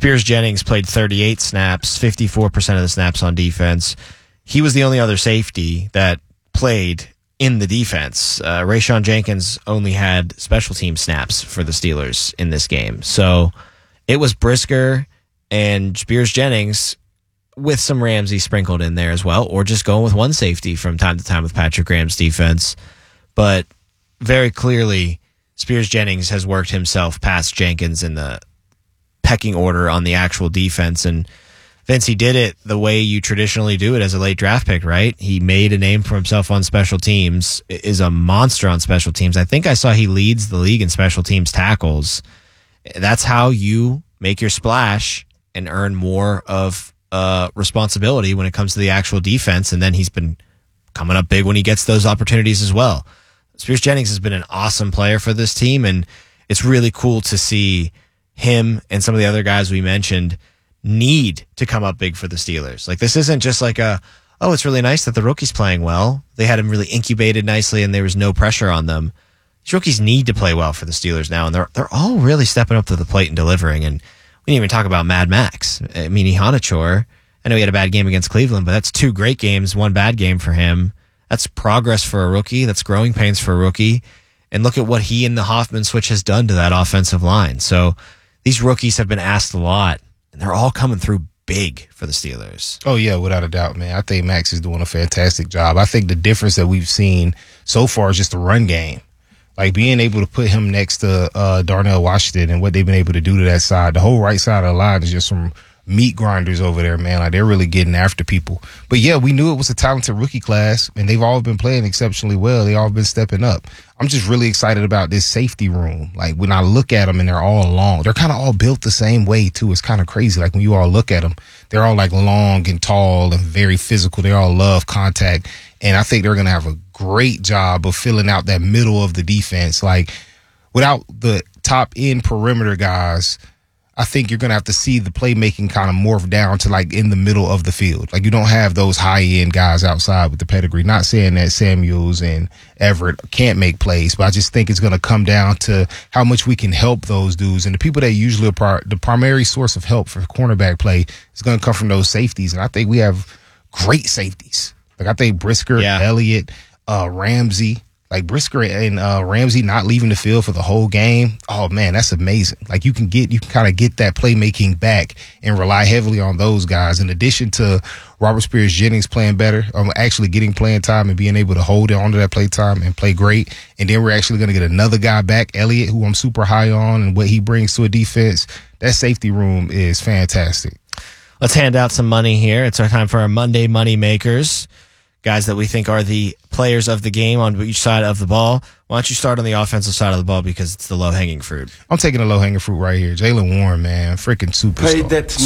Spears Jennings played 38 snaps, 54% of the snaps on defense. He was the only other safety that played in the defense. Rayshon Jenkins only had special team snaps for the Steelers in this game. So it was Brisker and Spears Jennings with some Ramsey sprinkled in there as well, or just going with one safety from time to time with Patrick Graham's defense. But very clearly, Spears Jennings has worked himself past Jenkins in the pecking order on the actual defense. And Vince, he did it the way you traditionally do it as a late draft pick, right? He made a name for himself on special teams, is a monster on special teams. I think I saw he leads the league in special teams tackles. That's how you make your splash and earn more of responsibility when it comes to the actual defense. And then he's been coming up big when he gets those opportunities as well. Spears Jennings has been an awesome player for this team, and it's really cool to see him and some of the other guys we mentioned need to come up big for the Steelers. Like, this isn't just like it's really nice that the rookie's playing well. They had him really incubated nicely and there was no pressure on them. These rookies need to play well for the Steelers now, and they're all really stepping up to the plate and delivering. And we didn't even talk about Mad Max. I mean, Ihanachour, I know he had a bad game against Cleveland, but that's 2 great games, 1 bad game for him. That's progress for a rookie. That's growing pains for a rookie. And look at what he and the Hoffman switch has done to that offensive line. So these rookies have been asked a lot, and they're all coming through big for the Steelers. Oh, yeah, without a doubt, man. I think Max is doing a fantastic job. I think the difference that we've seen so far is just the run game. Like, being able to put him next to Darnell Washington and what they've been able to do to that side. The whole right side of the line is just some meat grinders over there, man. Like, they're really getting after people. But, yeah, we knew it was a talented rookie class, and they've all been playing exceptionally well. They all been stepping up. I'm just really excited about this safety room. Like, when I look at them and they're all long, they're kind of all built the same way, too. It's kind of crazy. Like, when you all look at them, they're all, like, long and tall and very physical. They all love contact. And I think they're going to have a great job of filling out that middle of the defense. Like, without the top end perimeter guys, I think you're going to have to see the playmaking kind of morph down to, like, in the middle of the field. Like, you don't have those high-end guys outside with the pedigree. Not saying that Samuels and Everett can't make plays, but I just think it's going to come down to how much we can help those dudes. And the people that usually are the primary source of help for cornerback play is going to come from those safeties. And I think we have great safeties. Like, I think Brisker, Elliott, Ramsey. Like, Brisker and Ramsey not leaving the field for the whole game. Oh, man, that's amazing. Like, you can kind of get that playmaking back and rely heavily on those guys. In addition to Robert Spears Jennings playing better, actually getting playing time and being able to hold on to that play time and play great. And then we're actually going to get another guy back, Elliott, who I'm super high on, and what he brings to a defense. That safety room is fantastic. Let's hand out some money here. It's our time for our Monday Money Makers. Guys that we think are the players of the game on each side of the ball. Why don't you start on the offensive side of the ball because it's the low-hanging fruit? I'm taking the low-hanging fruit right here. Jaylen Warren, man, freaking superstar.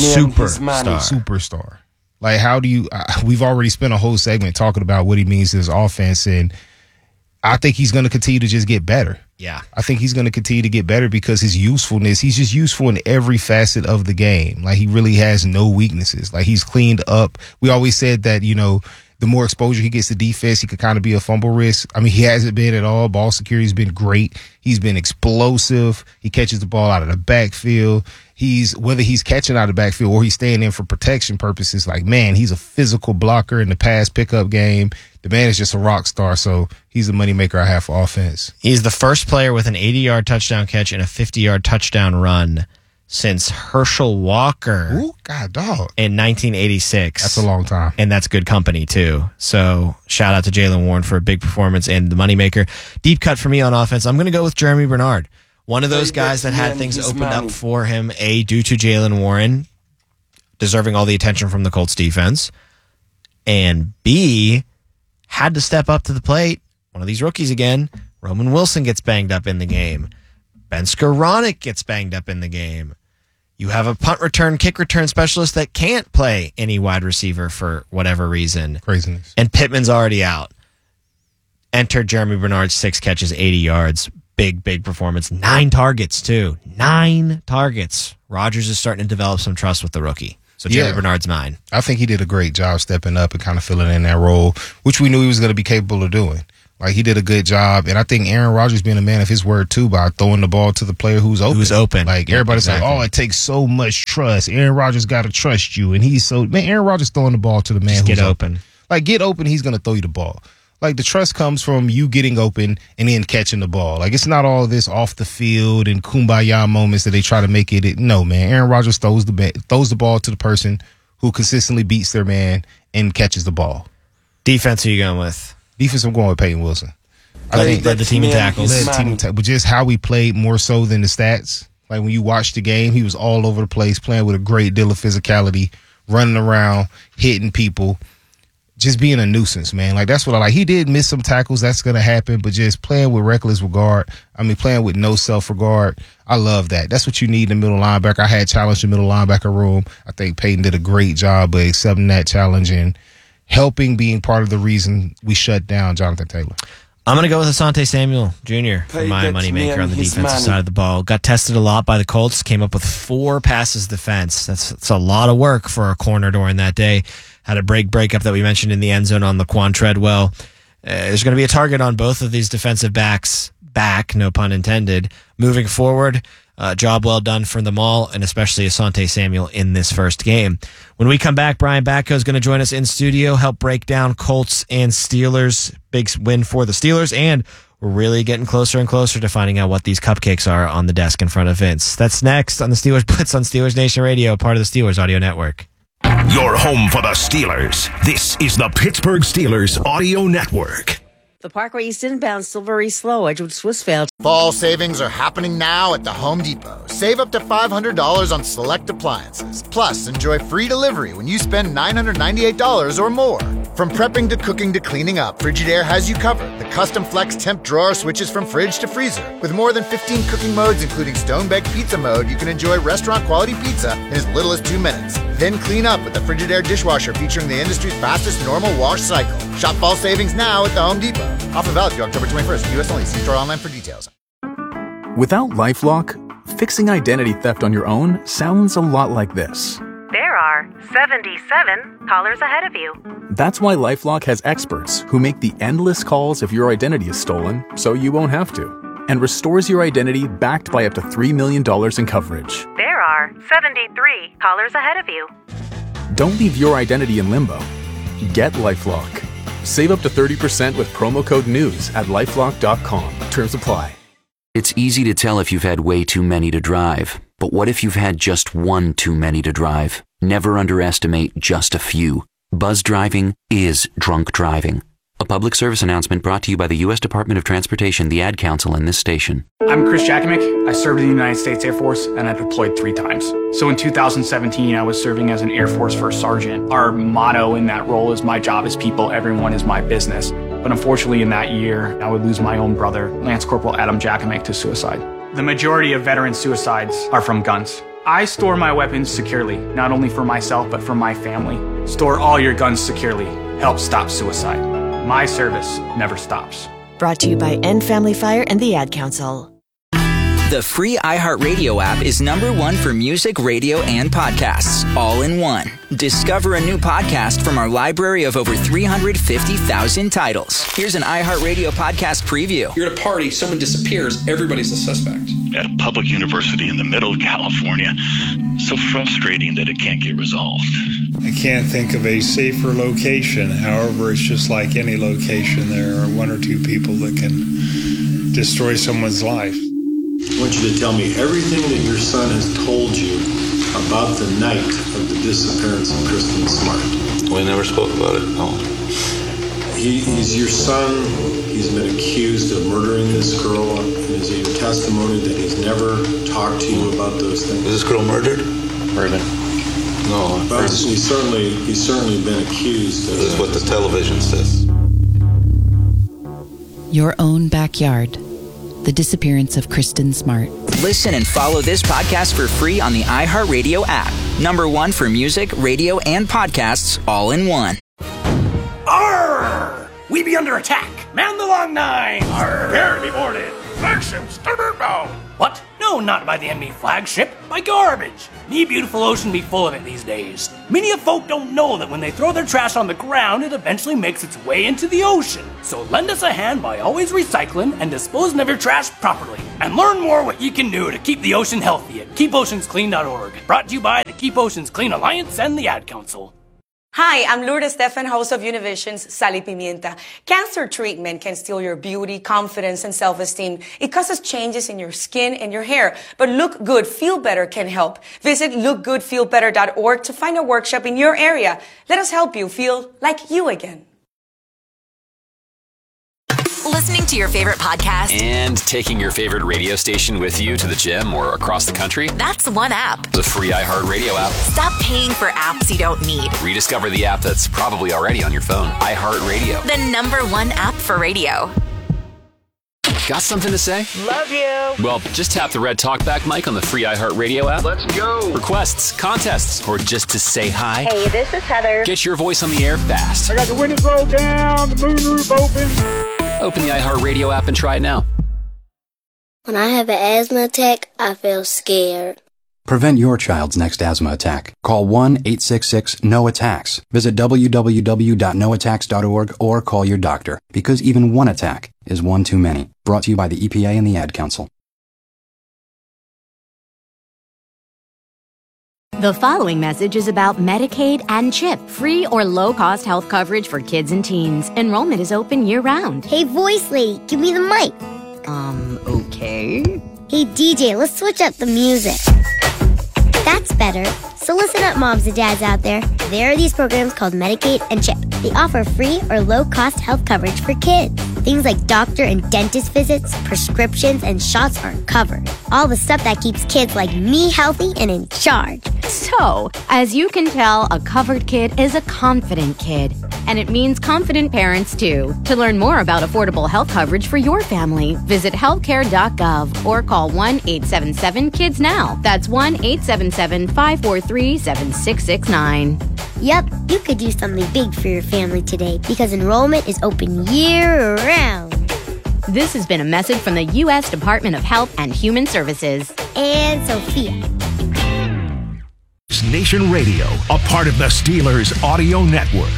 Superstar. Like, how do you we've already spent a whole segment talking about what he means to his offense, and I think he's going to continue to just get better. Yeah. I think he's going to continue to get better because his usefulness, he's just useful in every facet of the game. Like, he really has no weaknesses. Like, he's cleaned up. We always said that, the more exposure he gets to defense, he could kind of be a fumble risk. I mean, he hasn't been at all. Ball security's been great. He's been explosive. He catches the ball out of the backfield. Whether he's catching out of the backfield or he's staying in for protection purposes, like, man, he's a physical blocker in the pass pickup game. The man is just a rock star, so he's the moneymaker I have for offense. He's the first player with an 80-yard touchdown catch and a 50-yard touchdown run since Herschel Walker. Ooh, God, dog. In 1986. That's a long time. And that's good company, too. So shout out to Jaylen Warren for a big performance and the moneymaker. Deep cut for me on offense. I'm going to go with Jeremy Bernard. One of those guys that had things opened up for him, A, due to Jaylen Warren, deserving all the attention from the Colts defense, and B, had to step up to the plate. One of these rookies again. Roman Wilson gets banged up in the game. Ben Skoranek gets banged up in the game. You have a punt return, kick return specialist that can't play any wide receiver for whatever reason. Craziness. And Pittman's already out. Enter Jeremy Bernard, 6 catches, 80 yards. Big performance. 9 targets, too. 9 targets. Rodgers is starting to develop some trust with the rookie. So Jeremy Bernard's 9. I think he did a great job stepping up and kind of filling in that role, which we knew he was going to be capable of doing. Like, he did a good job. And I think Aaron Rodgers being a man of his word, too, by throwing the ball to the player who's open. Like, everybody's like, oh, it takes so much trust. Aaron Rodgers got to trust you. And Aaron Rodgers throwing the ball to the man who's open. Like, get open, he's going to throw you the ball. Like, the trust comes from you getting open and then catching the ball. Like, it's not all this off the field and kumbaya moments that they try to make it. No, man. Aaron Rodgers throws the ball to the person who consistently beats their man and catches the ball. Defense, who are you going with? Defense, I'm going with Peyton Wilson. I think led the team in tackles. But just how we played more so than the stats. Like, when you watch the game, he was all over the place, playing with a great deal of physicality, running around, hitting people, just being a nuisance, man. Like, that's what I like. He did miss some tackles. That's going to happen. But just playing with reckless regard, playing with no self-regard, I love that. That's what you need in the middle linebacker. I had challenged the middle linebacker room. I think Peyton did a great job of accepting that challenge and helping, being part of the reason we shut down Jonathan Taylor. I'm going to go with Asante Samuel Jr. for my moneymaker on the defensive side of the ball. Got tested a lot by the Colts, came up with 4 passes defense. That's a lot of work for a corner during that day. Had a breakup that we mentioned in the end zone on Laquan Treadwell. There's going to be a target on both of these defensive backs back, no pun intended. Moving forward, job well done for them all, and especially Asante Samuel in this first game. When we come back, Brian Batko is going to join us in studio, help break down Colts and Steelers. Big win for the Steelers, and we're really getting closer and closer to finding out what these cupcakes are on the desk in front of Vince. That's next on the Steelers Blitz on Steelers Nation Radio, part of the Steelers Audio Network. Your home for the Steelers. This is the Pittsburgh Steelers Audio Network. The Parkway East inbound Silvery Slow, Edgewood Swissvale. Fall savings are happening now at the Home Depot. Save up to $500 on select appliances. Plus, enjoy free delivery when you spend $998 or more. From prepping to cooking to cleaning up, Frigidaire has you covered. The custom flex temp drawer switches from fridge to freezer. With more than 15 cooking modes, including stone-baked pizza mode, you can enjoy restaurant-quality pizza in as little as 2 minutes. Then clean up with the Frigidaire dishwasher featuring the industry's fastest normal wash cycle. Shop fall savings now at the Home Depot. Offer valid through October 21st. U.S. only. See store online for details. Without LifeLock, fixing identity theft on your own sounds a lot like this. There are 77 callers ahead of you. That's why LifeLock has experts who make the endless calls if your identity is stolen so you won't have to, and restores your identity backed by up to $3 million in coverage. There are 73 callers ahead of you. Don't leave your identity in limbo. Get LifeLock. Save up to 30% with promo code NEWS at LifeLock.com. Terms apply. It's easy to tell if you've had way too many to drive. But what if you've had just one too many to drive? Never underestimate just a few. Buzz driving is drunk driving. A public service announcement brought to you by the U.S. Department of Transportation, the Ad Council, and this station. I'm Chris Jakimick. I served in the United States Air Force, and I deployed 3 times. So in 2017, I was serving as an Air Force First Sergeant. Our motto in that role is, my job is people, everyone is my business. But unfortunately, in that year, I would lose my own brother, Lance Corporal Adam Jakimick, to suicide. The majority of veteran suicides are from guns. I store my weapons securely, not only for myself, but for my family. Store all your guns securely. Help stop suicide. My service never stops. Brought to you by End Family Fire and the Ad Council. The free iHeartRadio app is #1 for music, radio, and podcasts, all in one. Discover a new podcast from our library of over 350,000 titles. Here's an iHeartRadio podcast preview. You're at a party, someone disappears, everybody's a suspect. At a public university in the middle of California, so frustrating that it can't get resolved. I can't think of a safer location. However, it's just like any location. There are 1 or 2 people that can destroy someone's life. I want you to tell me everything that your son has told you about the night of the disappearance of Kristen Smart. We never spoke about it, no. He's your son. He's been accused of murdering this girl. Is it your testimony that he's never talked to you about those things? Was this girl murdered? Raven. No. But he's certainly been accused of This is what the television says. Your own backyard. The disappearance of Kristen Smart. Listen and follow this podcast for free on the iHeartRadio app. #1 for music, radio, and podcasts, all in one. Arr! We be under attack. Man the long nine. Arr! Prepare to be boarded. Action, starboard bow. What? No, No, not by the enemy flagship, by garbage. Me beautiful ocean be full of it these days. Many of folk don't know that when they throw their trash on the ground, it eventually makes its way into the ocean. So lend us a hand by always recycling and disposing of your trash properly. And learn more what you can do to keep the ocean healthy at keepoceansclean.org. Brought to you by the Keep Oceans Clean Alliance and the Ad Council. Hi, I'm Lourdes Stefan, host of Univision's Sal y Pimienta. Cancer treatment can steal your beauty, confidence, and self-esteem. It causes changes in your skin and your hair. But Look Good, Feel Better can help. Visit lookgoodfeelbetter.org to find a workshop in your area. Let us help you feel like you again. Listening to your favorite podcast and taking your favorite radio station with you to the gym or across the country? That's one app. The free iHeartRadio app. Stop paying for apps you don't need. Rediscover the app that's probably already on your phone. iHeartRadio. The #1 app for radio. Got something to say? Love you. Well, just tap the red talkback mic on the free iHeartRadio app. Let's go. Requests, contests, or just to say hi. Hey, this is Heather. Get your voice on the air fast. I got the windows rolled down, the moonroof open. Open the iHeartRadio app and try it now. When I have an asthma attack, I feel scared. Prevent your child's next asthma attack. Call 1-866-NO-ATTACKS. Visit www.noattacks.org or call your doctor, because even one attack is one too many. Brought to you by the EPA and the Ad Council. The following message is about Medicaid and CHIP, free or low-cost health coverage for kids and teens. Enrollment is open year-round. Hey, voice lady, give me the mic. Okay. Hey, DJ, let's switch up the music. That's better. So listen up, moms and dads out there. There are these programs called Medicaid and CHIP. They offer free or low-cost health coverage for kids. Things like doctor and dentist visits, prescriptions, and shots are covered. All the stuff that keeps kids like me healthy and in charge. So, as you can tell, a covered kid is a confident kid. And it means confident parents, too. To learn more about affordable health coverage for your family, visit healthcare.gov or call 1-877-KIDS-NOW. That's 1-877-543-7669. Yep, you could do something big for your family today because enrollment is open year-round. This has been a message from the U.S. Department of Health and Human Services. And Sophia. Nation Radio, a part of the Steelers Audio Network.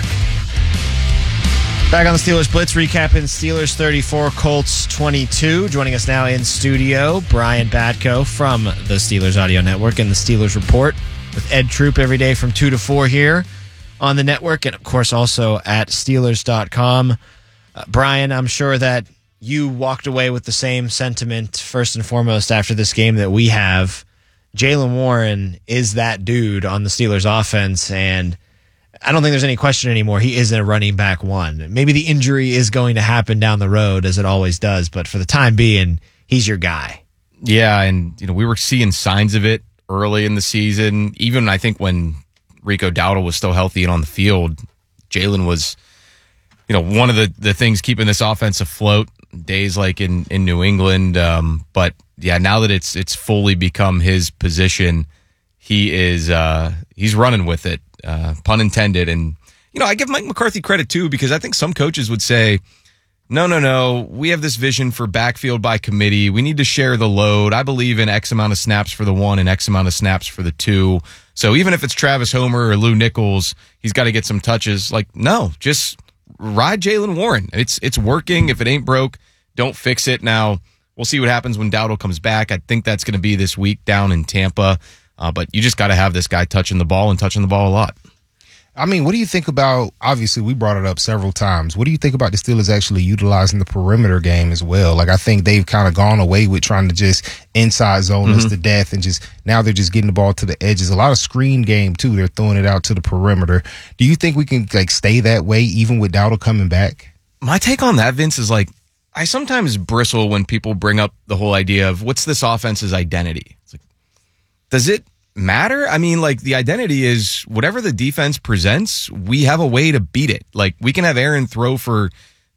Back on the Steelers Blitz, recapping Steelers 34, Colts 22. Joining us now in studio, Brian Batko from the Steelers Audio Network and the Steelers Report with Ed Troop every day from 2 to 4 here on the network, and of course also at Steelers.com. Brian, I'm sure that you walked away with the same sentiment first and foremost after this game that we have. Jaylen Warren is that dude on the Steelers offense, and I don't think there's any question anymore. He is a running back one. Maybe the injury is going to happen down the road, as it always does, but for the time being, he's your guy. Yeah, and we were seeing signs of it early in the season. Even I think when Rico Dowdle was still healthy and on the field, Jaylen was, one of the things keeping this offense afloat. Days like in New England, but yeah, now that it's fully become his position, he's running with it, pun intended. And I give Mike McCarthy credit too, because I think some coaches would say, no, we have this vision for backfield by committee. We need to share the load. I believe in X amount of snaps for the one and X amount of snaps for the two. So even if it's Travis Homer or Lou Nichols, he's got to get some touches. Like, no, just ride Jaylen Warren. It's working. If it ain't broke, don't fix it. Now, we'll see what happens when Dowdle comes back. I think that's going to be this week down in Tampa. But you just got to have this guy touching the ball and touching the ball a lot. I mean, what do you think about, obviously we brought it up several times, what do you think about the Steelers actually utilizing the perimeter game as well? Like, I think they've kind of gone away with trying to just inside zone us to death, and now they're just getting the ball to the edges. A lot of screen game too. They're throwing it out to the perimeter. Do you think we can stay that way even with Dowdle coming back? My take on that, Vince, is I sometimes bristle when people bring up the whole idea of what's this offense's identity. It's like, does it matter? I mean, the identity is whatever the defense presents, we have a way to beat it. We can have Aaron throw for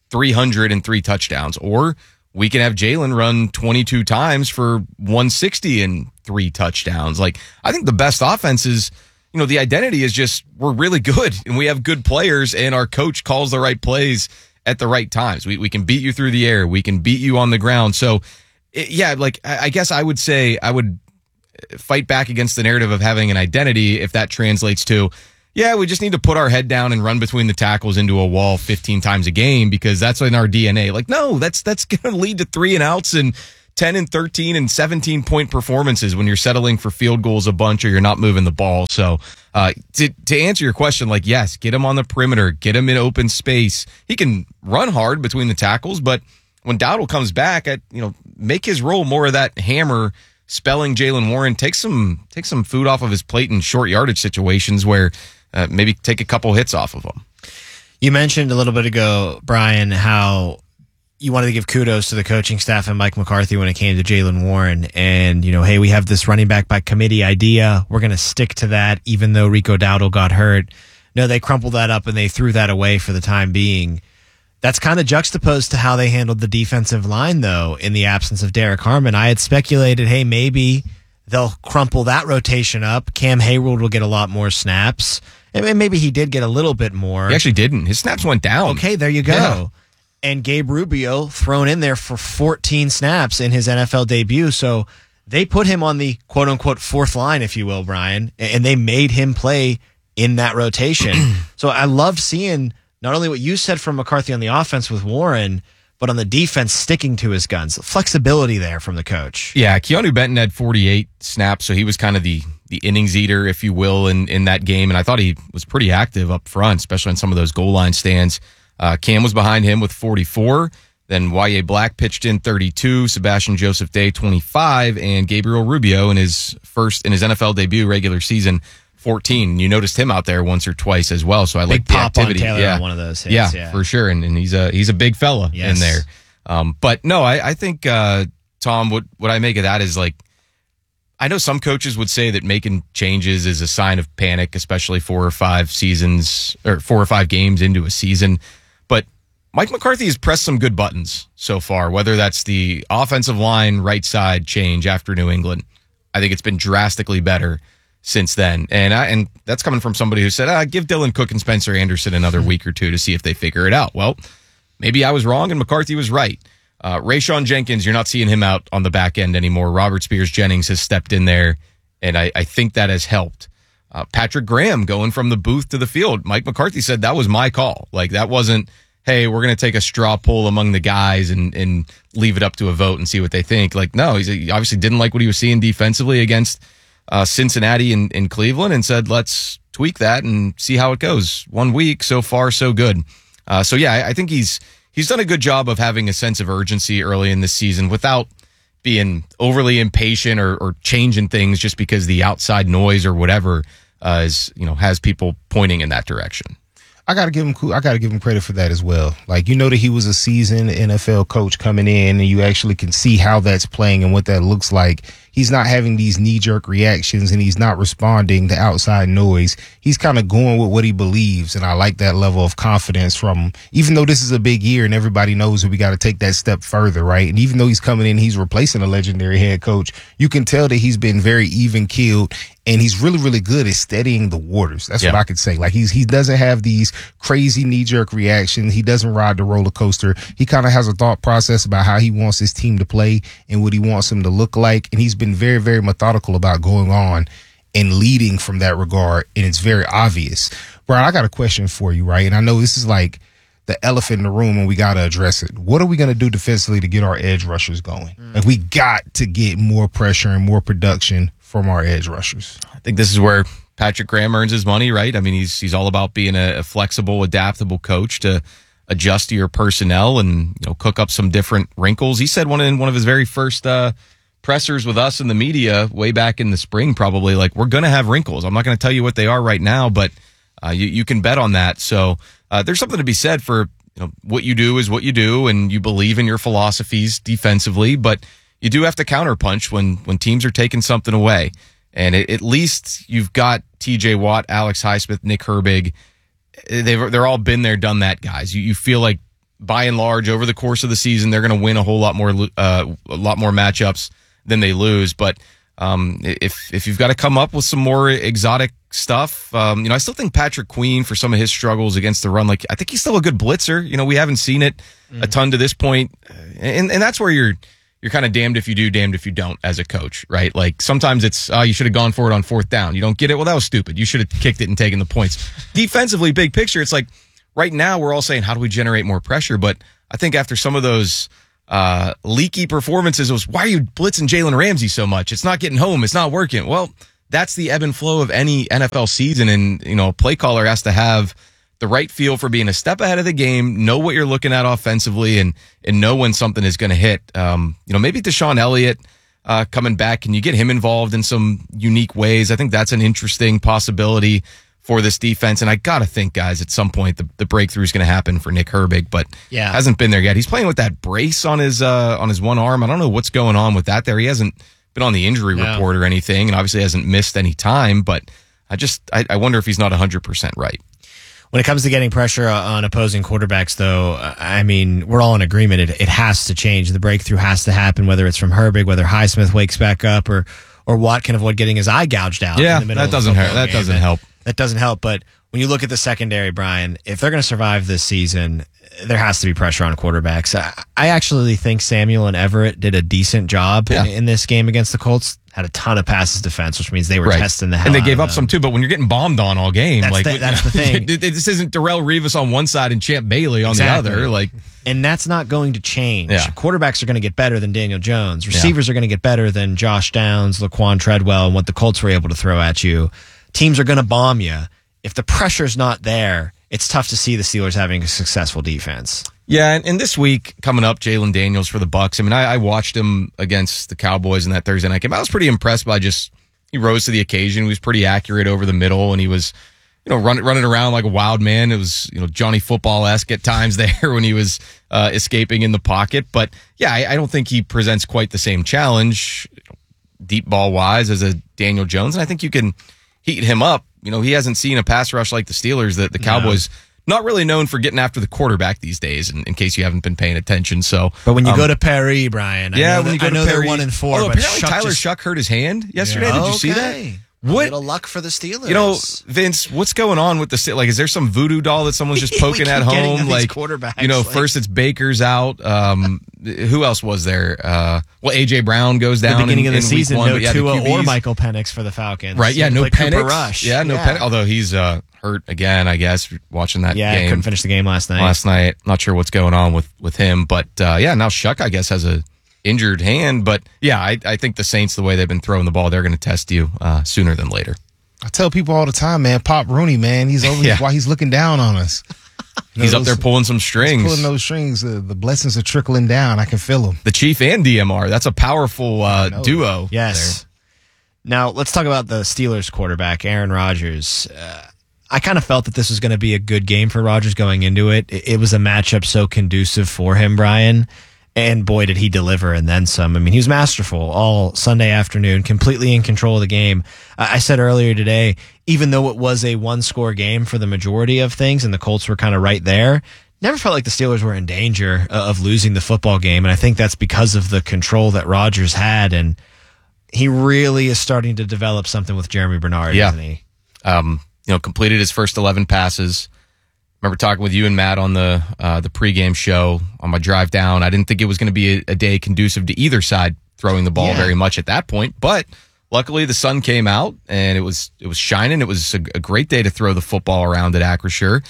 303 touchdowns, or we can have Jaylen run 22 times for 160 and 3 touchdowns. I think the best offense is, the identity is just we're really good and we have good players and our coach calls the right plays at the right times. We can beat you through the air. We can beat you on the ground. So I guess I would say I would fight back against the narrative of having an identity if that translates to, we just need to put our head down and run between the tackles into a wall 15 times a game because that's in our DNA. Like, no, that's going to lead to 3 and outs and 10 and 13 and 17 point performances when you're settling for field goals a bunch or you're not moving the ball. So to answer your question, like, yes, get him on the perimeter, get him in open space. He can run hard between the tackles, but when Dowdle comes back, make his role more of that hammer spelling Jaylen Warren. Take some food off of his plate in short yardage situations where maybe take a couple hits off of him. You mentioned a little bit ago, Brian, how you wanted to give kudos to the coaching staff and Mike McCarthy when it came to Jaylen Warren. And, hey, we have this running back by committee idea. We're going to stick to that, even though Rico Dowdle got hurt. No, they crumpled that up and they threw that away for the time being. That's kind of juxtaposed to how they handled the defensive line, though, in the absence of Derek Harmon. I had speculated, hey, maybe they'll crumple that rotation up. Cam Hayward will get a lot more snaps. And maybe he did get a little bit more. He actually didn't. His snaps went down. Okay, there you go. Yeah. And Gabe Rubio thrown in there for 14 snaps in his NFL debut. So they put him on the quote-unquote fourth line, if you will, Brian, and they made him play in that rotation. So I loved seeing not only what you said from McCarthy on the offense with Warren, but on the defense sticking to his guns. Flexibility there from the coach. Yeah, Keanu Benton had 48 snaps, so he was kind of the innings eater, if you will, in that game. And I thought he was pretty active up front, especially on some of those goal line stands. Cam was behind him with 44. Then Y.A. Black pitched in 32, Sebastian Joseph Day 25, and Gabriel Rubio in his NFL debut regular season 14. You noticed him out there once or twice as well, so I like the activity. Big pop on Taylor on one of those hits. Yeah, for sure, and he's a big fella in there. But no, I think Tom, what I make of that is like, I know some coaches would say that making changes is a sign of panic, especially 4 or 5 games into a season. But Mike McCarthy has pressed some good buttons so far, whether that's the offensive line right side change after New England. I think it's been drastically better since then. And that's coming from somebody who said, give Dylan Cook and Spencer Anderson another week or two to see if they figure it out. Well, maybe I was wrong and McCarthy was right. Rayshawn Jenkins, you're not seeing him out on the back end anymore. Robert Spears-Jennings has stepped in there, and I think that has helped. Patrick Graham going from the booth to the field. Mike McCarthy said that was my call. Like, that wasn't, hey, we're going to take a straw poll among the guys and leave it up to a vote and see what they think. Like, no, he obviously didn't like what he was seeing defensively against Cincinnati and Cleveland and said, let's tweak that and see how it goes. 1 week, so far, so good. I think he's done a good job of having a sense of urgency early in this season without being overly impatient or changing things just because the outside noise or whatever has people pointing in that direction. I gotta give him credit for that as well. Like, that he was a seasoned NFL coach coming in, and you actually can see how that's playing and what that looks like. He's not having these knee-jerk reactions, and he's not responding to outside noise. He's kind of going with what he believes, and I like that level of confidence from him. Even though this is a big year and everybody knows that we got to take that step further, right? And even though he's coming in, he's replacing a legendary head coach, you can tell that he's been very even-keeled, and he's really, really good at steadying the waters. That's what I could say. Like, he doesn't have these crazy knee-jerk reactions. He doesn't ride the roller coaster. He kind of has a thought process about how he wants his team to play and what he wants them to look like, and he's been very, very methodical about going on and leading from that regard, and it's very obvious. Brian, I got a question for you, right? And I know this is like the elephant in the room, and we got to address it. What are we going to do defensively to get our edge rushers going? Like, we got to get more pressure and more production from our edge rushers. I think this is where Patrick Graham earns his money, right? I mean, he's all about being a flexible, adaptable coach to adjust to your personnel and cook up some different wrinkles. He said in one of his very first pressers with us in the media way back in the spring, probably, like, we're going to have wrinkles. I'm not going to tell you what they are right now, but you can bet on that. So there's something to be said for what you do is what you do, and you believe in your philosophies defensively, but you do have to counterpunch when teams are taking something away. And at least you've got TJ Watt, Alex Highsmith, Nick Herbig. They're all been there, done that guys. You feel like by and large over the course of the season they're going to win a lot more matchups than they lose. But if you've got to come up with some more exotic stuff, I still think Patrick Queen, for some of his struggles against the run, like, I think he's still a good blitzer. We haven't seen it a ton to this point, and that's where you're kind of damned if you do, damned if you don't as a coach, right? Like sometimes it's, you should have gone for it on 4th down. You don't get it. Well, that was stupid. You should have kicked it and taken the points. Defensively, big picture, it's like right now we're all saying, how do we generate more pressure? But I think after some of those leaky performances, it was, why are you blitzing Jalen Ramsey so much? It's not getting home. It's not working. Well, that's the ebb and flow of any NFL season. And, a play caller has to have the right feel for being a step ahead of the game, know what you're looking at offensively, and know when something is going to hit. Maybe Deshaun Elliott coming back, can you get him involved in some unique ways? I think that's an interesting possibility for this defense. And I got to think, guys, at some point the breakthrough is going to happen for Nick Herbig, but hasn't been there yet. He's playing with that brace on his one arm. I don't know what's going on with that there. He hasn't been on the injury report or anything, and obviously hasn't missed any time, but I wonder if he's not 100% right. When it comes to getting pressure on opposing quarterbacks, though, we're all in agreement. It has to change. The breakthrough has to happen, whether it's from Herbig, whether Highsmith wakes back up, or Watt can avoid getting his eye gouged out. Yeah, in the middle that doesn't hurt. That doesn't help. That doesn't help. But when you look at the secondary, Brian, if they're going to survive this season, there has to be pressure on quarterbacks. I actually think Samuel and Everett did a decent job in this game against the Colts. Had a ton of passes defense, which means they were testing the hell out of them. And they gave up some too, but when you're getting bombed on all game, that's the thing. This isn't Darrelle Revis on one side and Champ Bailey on the other. And that's not going to change. Yeah. Quarterbacks are going to get better than Daniel Jones. Receivers are going to get better than Josh Downs, Laquan Treadwell, and what the Colts were able to throw at you. Teams are going to bomb you. If the pressure's not there, it's tough to see the Steelers having a successful defense. Yeah, and this week coming up, Jalen Daniels for the Bucs. I watched him against the Cowboys in that Thursday night game. I was pretty impressed by he rose to the occasion. He was pretty accurate over the middle, and he was, running around like a wild man. It was, Johnny Football-esque at times there when he was escaping in the pocket. But yeah, I don't think he presents quite the same challenge, deep ball wise, as a Daniel Jones. And I think you can heat him up. He hasn't seen a pass rush like the Steelers, that the Cowboys. Not really known for getting after the quarterback these days, in case you haven't been paying attention. But when you go to Perry, Brian, I know they're 1-4. Although apparently Tyler Shuck hurt his hand yesterday. Did you see that? What? A little luck for the Steelers. Vince, what's going on with the is there some voodoo doll that someone's just poking at home? Quarterbacks. First it's Baker's out. Who else was there? AJ Brown goes down. The beginning of the in season, week 1, no Tua or Michael Penix for the Falcons. Right? Yeah, no Penix. Rush. Yeah, no Penix. Although he's hurt again, I guess. Watching that game, couldn't finish the game last night. Not sure what's going on with him, but now Shuck, I guess, has a injured hand. But yeah, I think the Saints, the way they've been throwing the ball, they're going to test you sooner than later. I tell people all the time, man, Pop Rooney, man, he's over why he's looking down on us. He's up there pulling some strings. Pulling those strings. The blessings are trickling down. I can feel them. The Chief and DMR. That's a powerful duo. Yes. There. Now, let's talk about the Steelers quarterback, Aaron Rodgers. I kind of felt that this was going to be a good game for Rodgers going into it. It was a matchup so conducive for him, Brian. And boy, did he deliver and then some. He was masterful all Sunday afternoon, completely in control of the game. I said earlier today, even though it was a one-score game for the majority of things and the Colts were kind of right there, never felt like the Steelers were in danger of losing the football game. And I think that's because of the control that Rodgers had. And he really is starting to develop something with Jeremy Bernard, isn't he? Completed his first 11 passes. Remember talking with you and Matt on the pregame show on my drive down. I didn't think it was going to be a day conducive to either side throwing the ball very much at that point, but luckily the sun came out and it was shining. It was a great day to throw the football around at Acrisure.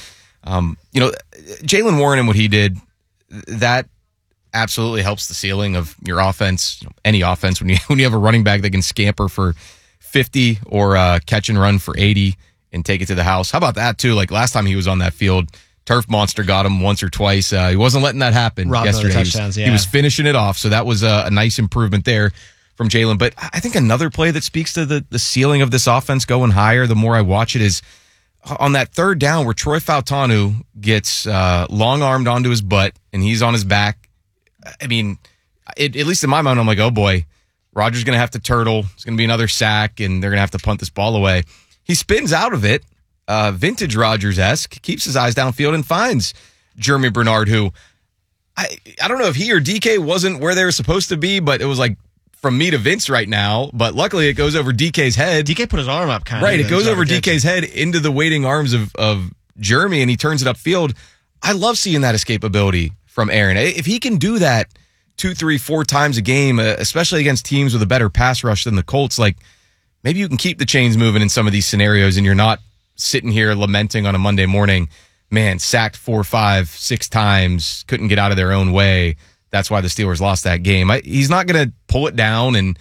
Jaylen Warren and what he did, that absolutely helps the ceiling of your offense, any offense, when you have a running back that can scamper for 50 or catch and run for 80 and take it to the house. How about that too? Like last time he was on that field, Turf Monster got him once or twice. He wasn't letting that happen yesterday. He was finishing it off, so that was a nice improvement there from Jalen. But I think another play that speaks to the ceiling of this offense going higher, the more I watch it, is on that third down where Troy Fautanu gets long-armed onto his butt and he's on his back. At least in my mind, I'm like, oh boy, Rodgers going to have to turtle. It's going to be another sack and they're going to have to punt this ball away. He spins out of it, vintage Rodgers-esque, keeps his eyes downfield and finds Jeremy Bernard, who I don't know if he or DK wasn't where they were supposed to be, but it was like from me to Vince right now. But luckily it goes over DK's head. DK put his arm up kind of. Right, it goes over DK's head into the waiting arms of Jeremy, and he turns it upfield. I love seeing that escapability from Aaron. If he can do that 2, 3, 4 times a game, especially against teams with a better pass rush than the Colts, like maybe you can keep the chains moving in some of these scenarios and you're not sitting here lamenting on a Monday morning, man, sacked 4, 5, 6 times, couldn't get out of their own way. That's why the Steelers lost that game. He's not going to pull it down and,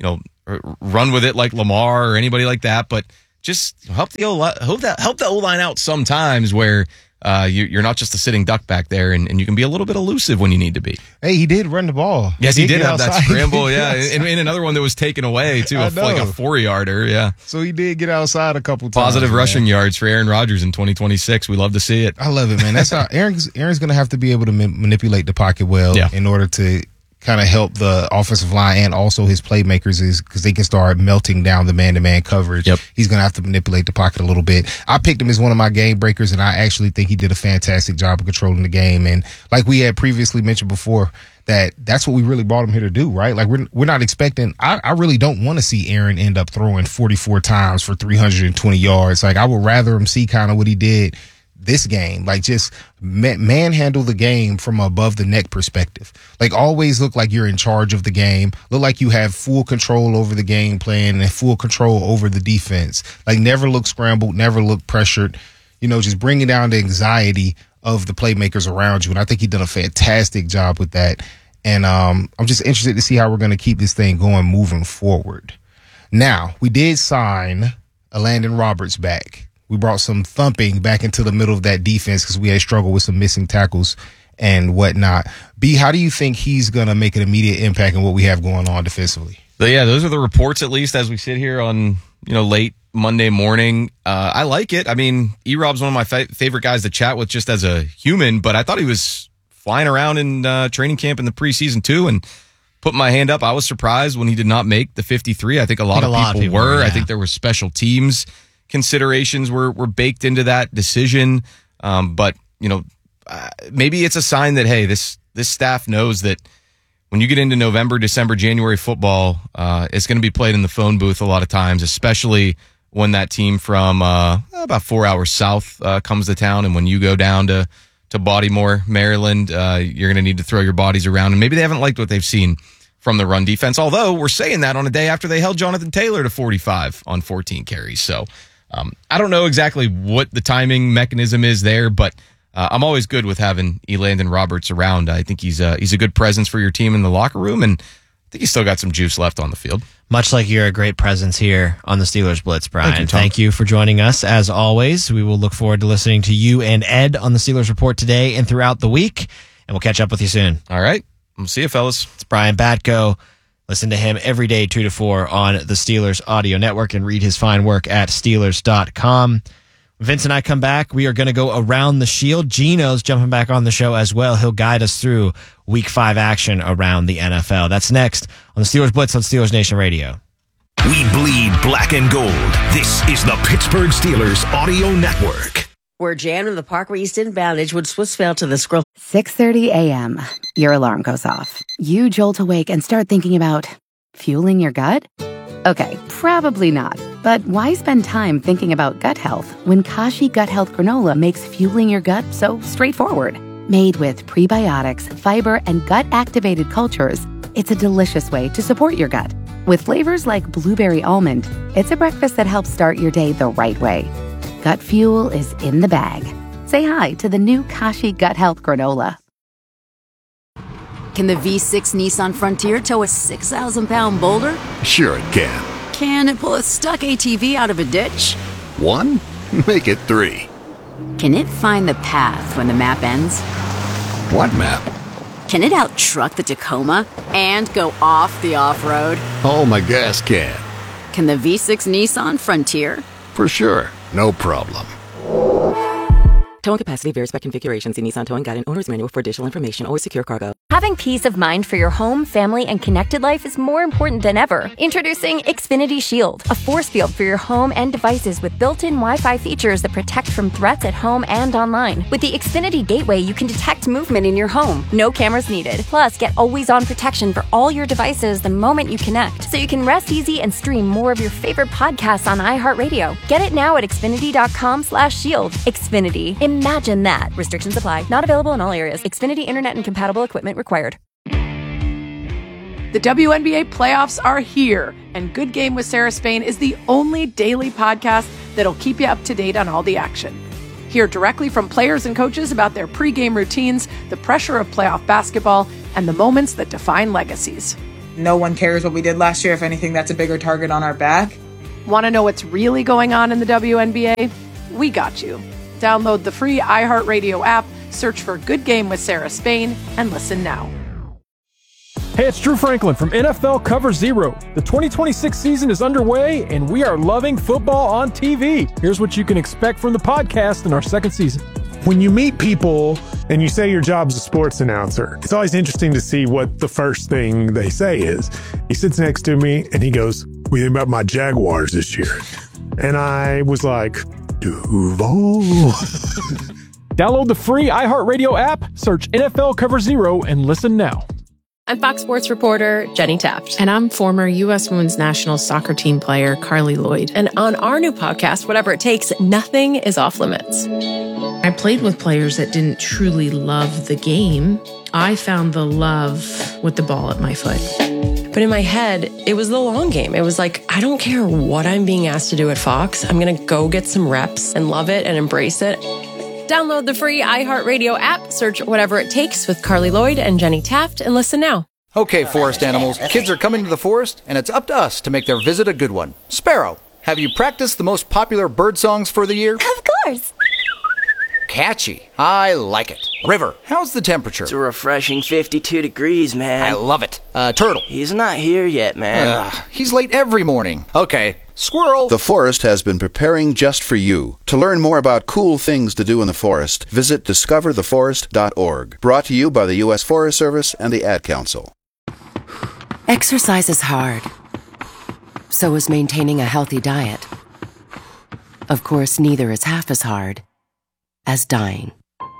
run with it like Lamar or anybody like that, but just help the O-line out sometimes where you're not just a sitting duck back there and you can be a little bit elusive when you need to be. Hey, he did run the ball. Yes, he did have outside. that scramble, yeah. And another one that was taken away, too, like a 4-yarder, yeah. So he did get outside a couple times. Positive rushing yards for Aaron Rodgers in 2026. We love to see it. I love it, man. That's how Aaron's going to have to be able to manipulate the pocket well in order to kind of help the offensive line and also his playmakers is because they can start melting down the man-to-man coverage. Yep. He's going to have to manipulate the pocket a little bit. I picked him as one of my game breakers, and I actually think he did a fantastic job of controlling the game. And like we had previously mentioned before, that's what we really brought him here to do, right? Like we're not expecting. I really don't want to see Aaron end up throwing 44 times for 320 yards. Like I would rather him see kind of what he did this game, like just manhandle the game from above the neck perspective. Like always look like you're in charge of the game, look like you have full control over the game plan and full control over the defense. Like never look scrambled, never look pressured, just bringing down the anxiety of the playmakers around you. And I think he done a fantastic job with that. And I'm just interested to see how we're going to keep this thing going moving forward. Now, we did sign Landon Roberts back. We brought some thumping back into the middle of that defense because we had struggled with some missing tackles and whatnot. B, how do you think he's going to make an immediate impact on what we have going on defensively? So, yeah, those are the reports, at least, as we sit here on, late Monday morning. I like it. I mean, E-Rob's one of my favorite guys to chat with just as a human, but I thought he was flying around in training camp in the preseason, too, and put my hand up. I was surprised when he did not make the 53. I think a lot of people were. Yeah. I think there were special teams considerations were baked into that decision. But, maybe it's a sign that, hey, this staff knows that when you get into November, December, January football, it's going to be played in the phone booth a lot of times, especially when that team from about 4 hours south comes to town. And when you go down to Baltimore, Maryland, you're going to need to throw your bodies around. And maybe they haven't liked what they've seen from the run defense, although we're saying that on a day after they held Jonathan Taylor to 45 on 14 carries. So I don't know exactly what the timing mechanism is there, but I'm always good with having Landon Roberts around. I think he's a good presence for your team in the locker room, and I think he's still got some juice left on the field. Much like you're a great presence here on the Steelers Blitz, Brian. Thank you for joining us, as always. We will look forward to listening to you and Ed on the Steelers Report today and throughout the week, and we'll catch up with you soon. All right. We'll see you, fellas. It's Brian Batko. Listen to him every day, 2 to 4 on the Steelers Audio Network and read his fine work at Steelers.com. Vince and I come back. We are going to go around the Shield. Gino's jumping back on the show as well. He'll guide us through Week 5 action around the NFL. That's next on the Steelers Blitz on Steelers Nation Radio. We bleed black and gold. This is the Pittsburgh Steelers Audio Network. We're jammed in the Parkway East End Boundage with Swissvale to the Squirrel. 6:30 a.m. Your alarm goes off. You jolt awake and start thinking about fueling your gut? Okay, probably not. But why spend time thinking about gut health when Kashi Gut Health Granola makes fueling your gut so straightforward? Made with prebiotics, fiber, and gut-activated cultures, it's a delicious way to support your gut. With flavors like blueberry almond, it's a breakfast that helps start your day the right way. Gut fuel is in the bag. Say hi to the new Kashi Gut Health Granola. Can the V6 Nissan Frontier tow a 6,000-pound boulder? Sure it can. Can it pull a stuck ATV out of a ditch? 1? Make it 3. Can it find the path when the map ends? What map? Can it out-truck the Tacoma and go off the off-road? Oh, my gas can. Can the V6 Nissan Frontier? For sure. No problem. Towing capacity varies by configuration. See Nissan Towing Guide and Owner's Manual for additional information. Always secure cargo. Having peace of mind for your home, family, and connected life is more important than ever. Introducing Xfinity Shield, a force field for your home and devices with built-in Wi-Fi features that protect from threats at home and online. With the Xfinity Gateway, you can detect movement in your home. No cameras needed. Plus, get always-on protection for all your devices the moment you connect, so you can rest easy and stream more of your favorite podcasts on iHeartRadio. Get it now at Xfinity.com/shield. Xfinity. Imagine that. Restrictions apply. Not available in all areas. Xfinity Internet and compatible equipment required. The WNBA playoffs are here, and Good Game with Sarah Spain is the only daily podcast that'll keep you up to date on all the action. Hear directly from players and coaches about their pregame routines, the pressure of playoff basketball, and the moments that define legacies. No one cares what we did last year. If anything, that's a bigger target on our back. Want to know what's really going on in the WNBA? We got you. Download the free iHeartRadio app, search for Good Game with Sarah Spain, and listen now. Hey, it's Drew Franklin from NFL Cover Zero. The 2026 season is underway, and we are loving football on TV. Here's what you can expect from the podcast in our second season. When you meet people and you say your job's a sports announcer, it's always interesting to see what the first thing they say is. He sits next to me, and he goes, "What do you think about my Jaguars this year?" And I was like, Duval. Download the free iHeartRadio app, search NFL Cover Zero, and listen now. I'm Fox Sports reporter Jenny Taft. And I'm former U.S. Women's National Soccer Team player Carly Lloyd. And on our new podcast, Whatever It Takes, nothing is off limits. I played with players that didn't truly love the game. I found the love with the ball at my foot. But in my head, it was the long game. It was like, I don't care what I'm being asked to do at Fox. I'm going to go get some reps and love it and embrace it. Download the free iHeartRadio app, search Whatever It Takes with Carly Lloyd and Jenny Taft, and listen now. Okay, forest animals, kids are coming to the forest, and it's up to us to make their visit a good one. Sparrow, have you practiced the most popular bird songs for the year? Of course. Catchy. I like it. River, how's the temperature? It's a refreshing 52 degrees, man. I love it. Turtle. He's not here yet, man. He's late every morning. Okay. Squirrel. The forest has been preparing just for you. To learn more about cool things to do in the forest, visit discovertheforest.org. Brought to you by the U.S. Forest Service and the Ad Council. Exercise is hard. So is maintaining a healthy diet. Of course, neither is half as hard as dying.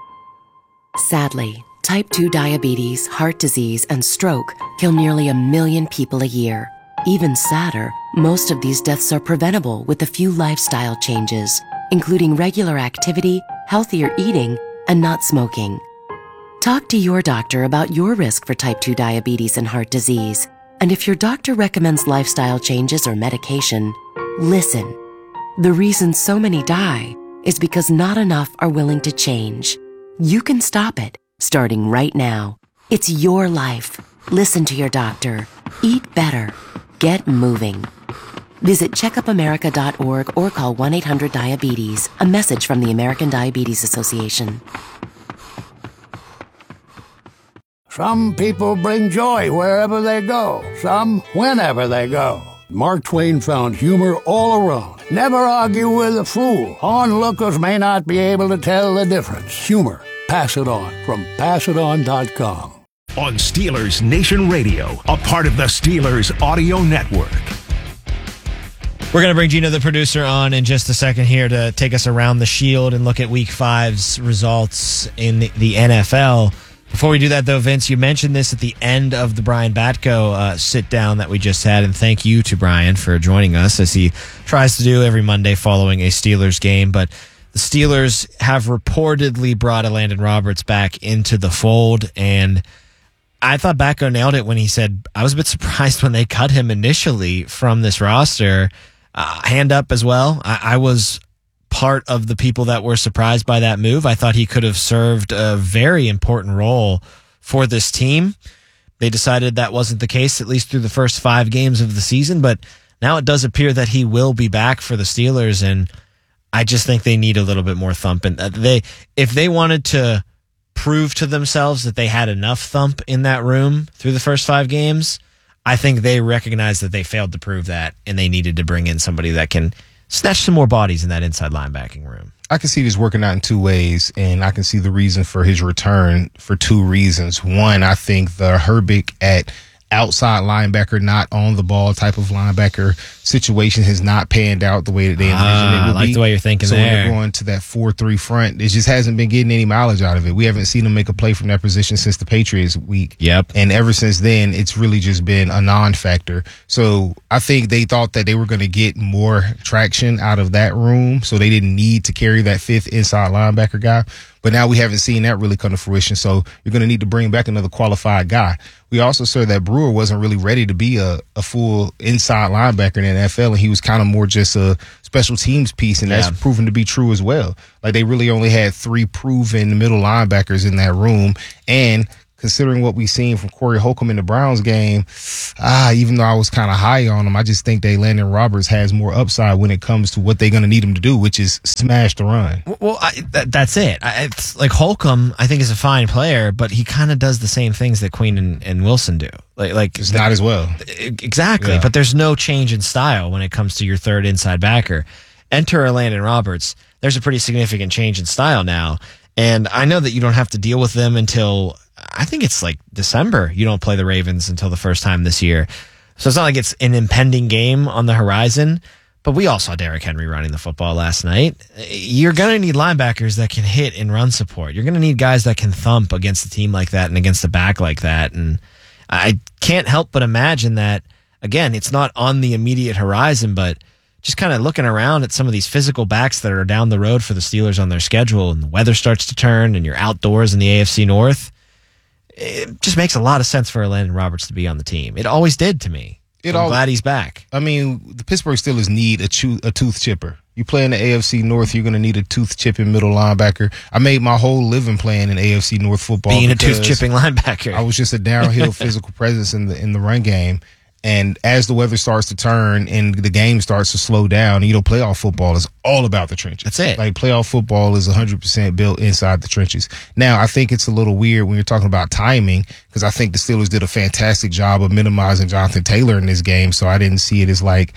Sadly, type 2 diabetes, heart disease, and stroke kill nearly 1 million people a year. Even sadder, most of these deaths are preventable with a few lifestyle changes, including regular activity, healthier eating, and not smoking. Talk to your doctor about your risk for type 2 diabetes and heart disease. And if your doctor recommends lifestyle changes or medication, listen. The reason so many die is because not enough are willing to change. You can stop it, starting right now. It's your life. Listen to your doctor. Eat better. Get moving. Visit checkupamerica.org or call 1-800-DIABETES. A message from the American Diabetes Association. Some people bring joy wherever they go. Some whenever they go. Mark Twain found humor all around. Never argue with a fool. Onlookers may not be able to tell the difference. Humor. Pass it on from PassItOn.com. On Steelers Nation Radio, a part of the Steelers Audio Network. We're going to bring Gino, the producer, on in just a second here to take us around the Shield and look at Week 5's results in the NFL. Before we do that, though, Vince, you mentioned this at the end of the Brian Batko sit-down that we just had, and thank you to Brian for joining us, as he tries to do every Monday following a Steelers game. But the Steelers have reportedly brought Elandon Roberts back into the fold, and I thought Batko nailed it when he said, I was a bit surprised when they cut him initially from this roster. Hand up as well. I was part of the people that were surprised by that move. I thought he could have served a very important role for this team. They decided that wasn't the case, at least through the first 5 games of the season, but now it does appear that he will be back for the Steelers, and I just think they need a little bit more thump. And if they wanted to prove to themselves that they had enough thump in that room through the first 5 games, I think they recognized that they failed to prove that, and they needed to bring in somebody that can snatch some more bodies in that inside linebacking room. I can see this working out in 2 ways, and I can see the reason for his return for 2 reasons. One, I think the Herbig at outside linebacker, not on the ball type of linebacker situation has not panned out the way that they envisioned it would be. I like the way you're thinking there. So when they're going to that 4-3 front, it just hasn't been getting any mileage out of it. We haven't seen them make a play from that position since the Patriots week. Yep. And ever since then, it's really just been a non-factor. So I think they thought that they were going to get more traction out of that room, so they didn't need to carry that 5th inside linebacker guy. But now we haven't seen that really come to fruition. So you're going to need to bring back another qualified guy. We also saw that Brewer wasn't really ready to be a full inside linebacker in the NFL, and he was kind of more just a special teams piece, and that's proven to be true as well. Like, they really only had 3 proven middle linebackers in that room, and considering what we've seen from Corey Holcomb in the Browns game, even though I was kind of high on him, I just think that Landon Roberts has more upside when it comes to what they're going to need him to do, which is smash the run. Well, that's it. It's like Holcomb, I think, is a fine player, but he kind of does the same things that Queen and Wilson do. Like it's not as well. Exactly, but there's no change in style when it comes to your third inside backer. Enter Landon Roberts. There's a pretty significant change in style now, and I know that you don't have to deal with them until, I think it's like December. You don't play the Ravens until the first time this year. So it's not like it's an impending game on the horizon, but we all saw Derrick Henry running the football last night. You're going to need linebackers that can hit and run support. You're going to need guys that can thump against a team like that and against a back like that. And I can't help but imagine that, again, it's not on the immediate horizon, but just kind of looking around at some of these physical backs that are down the road for the Steelers on their schedule, and the weather starts to turn and you're outdoors in the AFC North, it just makes a lot of sense for Landon Roberts to be on the team. It always did to me. I'm glad he's back. I mean, the Pittsburgh Steelers need a tooth chipper. You play in the AFC North, you're going to need a tooth chipping middle linebacker. I made my whole living playing in AFC North football. Being a tooth chipping linebacker. I was just a downhill physical presence in the run game. And as the weather starts to turn and the game starts to slow down, playoff football is all about the trenches. That's it. Like, playoff football is 100% built inside the trenches. Now, I think it's a little weird when you're talking about timing, because I think the Steelers did a fantastic job of minimizing Jonathan Taylor in this game, so I didn't see it as like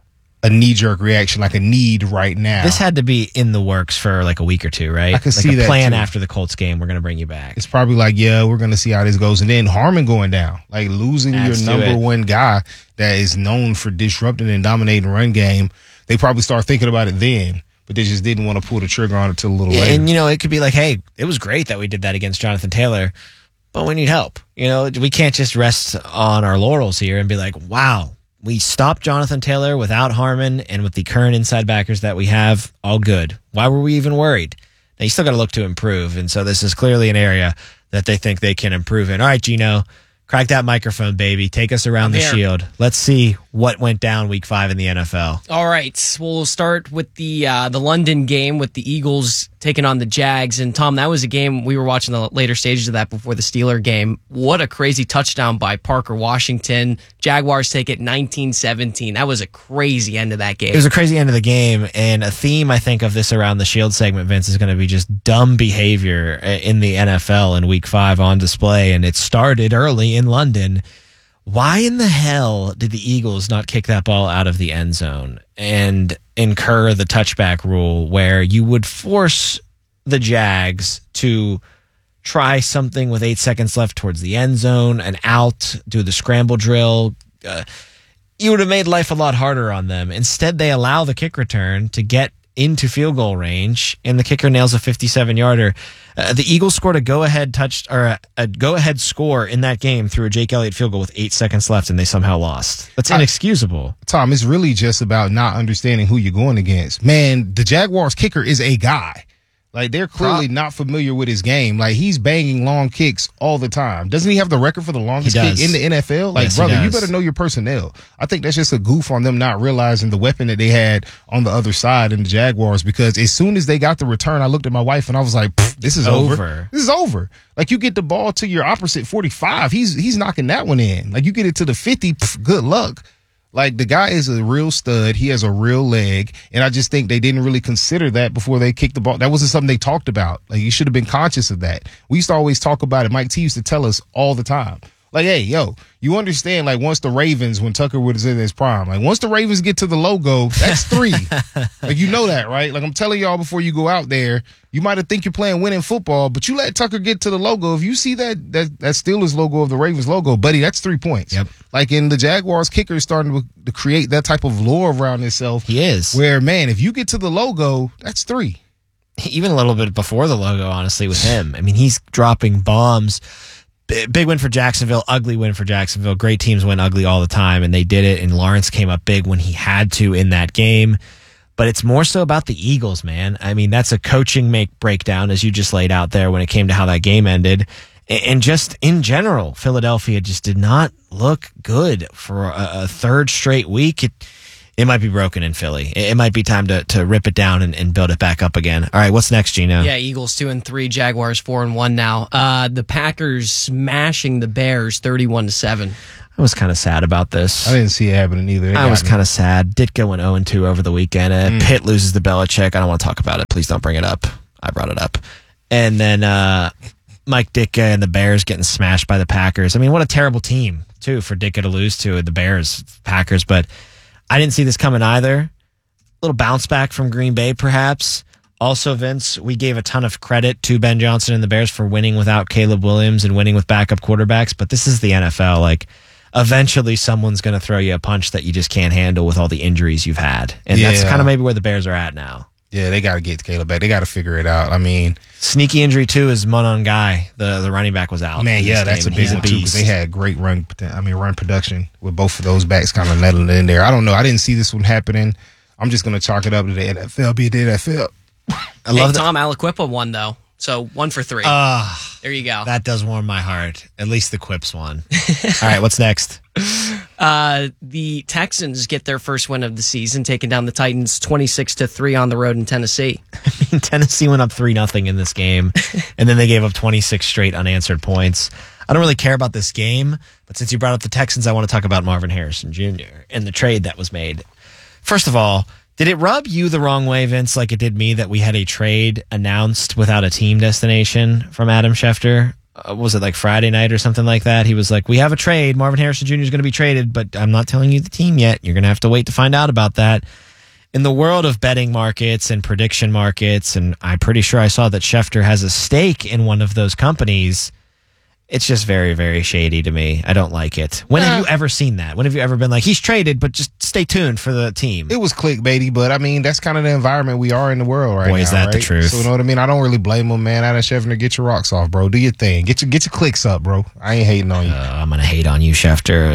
a knee-jerk reaction, like a need right now. This had to be in the works for like a week or two, right? I can see that plan too. After the Colts game, we're going to bring you back. It's probably like, we're going to see how this goes. And then Harmon going down, like losing your number one guy that is known for disrupting and dominating run game. They probably start thinking about it then, but they just didn't want to pull the trigger on it till a little later. And, it could be like, hey, it was great that we did that against Jonathan Taylor, but we need help. We can't just rest on our laurels here and be like, wow, we stopped Jonathan Taylor without Harmon, and with the current inside backers that we have, all good. Why were we even worried? Now, you still got to look to improve, and so this is clearly an area that they think they can improve in. All right, Gino, crack that microphone, baby. Take us around the Shield. Let's see what went down Week 5 in the NFL. All right, we'll start with the London game with the Eagles taking on the Jags. And Tom, that was a game we were watching the later stages of that before the Steeler game. What a crazy touchdown by Parker Washington. Jaguars take it 19-17. That was a crazy end of that game. It was a crazy end of the game, and a theme, I think, of this Around the Shield segment, Vince, is going to be just dumb behavior in the NFL in Week 5 on display, and it started early in London. Why in the hell did the Eagles not kick that ball out of the end zone and incur the touchback rule where you would force the Jags to try something with 8 seconds left towards the end zone, an out, do the scramble drill? You would have made life a lot harder on them. Instead, they allow the kick return to get into field goal range, and the kicker nails a 57-yarder. The Eagles scored a go-ahead score in that game through a Jake Elliott field goal with 8 seconds left, and they somehow lost. That's inexcusable. Tom, it's really just about not understanding who you're going against. Man, the Jaguars kicker is a guy. Like, they're clearly not familiar with his game. Like, he's banging long kicks all the time. Doesn't he have the record for the longest kick in the NFL? Like, yes, brother, you better know your personnel. I think that's just a goof on them not realizing the weapon that they had on the other side in the Jaguars, because as soon as they got the return, I looked at my wife and I was like, this is over. This is over. Like, you get the ball to your opposite 45, he's knocking that one in. Like, you get it to the 50, good luck. Like, the guy is a real stud. He has a real leg. And I just think they didn't really consider that before they kicked the ball. That wasn't something they talked about. Like, you should have been conscious of that. We used to always talk about it. Mike T used to tell us all the time. Like, hey, you understand, like, once the Ravens, when Tucker was in his prime, like, once the Ravens get to the logo, that's 3. Like, you know that, right? Like, I'm telling y'all before you go out there, you might have think you're playing winning football, but you let Tucker get to the logo. If you see that Steelers logo of the Ravens logo, buddy, that's 3 points. Yep. Like, in the Jaguars, kicker is starting to create that type of lore around himself. He is. Where, man, if you get to the logo, that's 3. Even a little bit before the logo, honestly, with him. I mean, he's dropping bombs. Big win for Jacksonville, ugly win for Jacksonville. Great teams win ugly all the time, and they did it, and Lawrence came up big when he had to in that game. But it's more so about the Eagles, man. I mean, that's a coaching breakdown, as you just laid out there when it came to how that game ended. And just in general, Philadelphia just did not look good for a third straight week. It might be broken in Philly. It might be time to rip it down and build it back up again. All right, what's next, Gino? Yeah, Eagles 2-3, Jaguars 4-1 now. The Packers smashing the Bears 31-7. I was kind of sad about this. I didn't see it happening either. I was kind of sad. Ditka went 0-2 over the weekend. Pitt loses to Belichick. I don't want to talk about it. Please don't bring it up. I brought it up. And then Mike Ditka and the Bears getting smashed by the Packers. I mean, what a terrible team, too, for Ditka to lose to the Bears, Packers. But I didn't see this coming either. A little bounce back from Green Bay, perhaps. Also, Vince, we gave a ton of credit to Ben Johnson and the Bears for winning without Caleb Williams and winning with backup quarterbacks. But this is the NFL. Like, eventually someone's going to throw you a punch that you just can't handle with all the injuries you've had. And that's kind of maybe where the Bears are at now. Yeah, they got to get Caleb back. They got to figure it out. I mean, sneaky injury too is Monon Guy. The running back was out. Man, yeah, that's a big one too, because they had great run production with both of those backs kind of nettling in there. I don't know. I didn't see this one happening. I'm just going to chalk it up to the NFL. Be the NFL. I love that. Tom Aliquippa won though. So 1 for 3. There you go. That does warm my heart. At least the Quips won. All right, what's next? The Texans get their first win of the season, taking down the Titans 26-3 on the road in Tennessee. I mean, Tennessee went up 3-0 in this game, and then they gave up 26 straight unanswered points. I don't really care about this game, but since you brought up the Texans, I want to talk about Marvin Harrison Jr. and the trade that was made. First of all, did it rub you the wrong way, Vince, like it did me, that we had a trade announced without a team destination from Adam Schefter? Was it like Friday night or something like that? He was like, we have a trade. Marvin Harrison Jr. is going to be traded, but I'm not telling you the team yet. You're going to have to wait to find out about that. In the world of betting markets and prediction markets, and I'm pretty sure I saw that Schefter has a stake in one of those companies, it's just very, very shady to me. I don't like it. When have you ever seen that? When have you ever been like, he's traded, but just stay tuned for the team? It was clickbaity, but I mean, that's kind of the environment we are in the world right now. Boy, is that right? the truth. So, you know what I mean? I don't really blame him, man. Adam Schefter, get your rocks off, bro. Do your thing. Get your clicks up, bro. I ain't hating on you. I'm going to hate on you, Schefter.